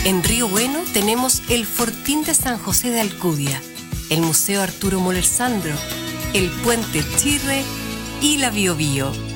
En Río Bueno tenemos el Fortín de San José de Alcudia, el Museo Arturo Moler Sandro, el Puente Chirre y la Biobío.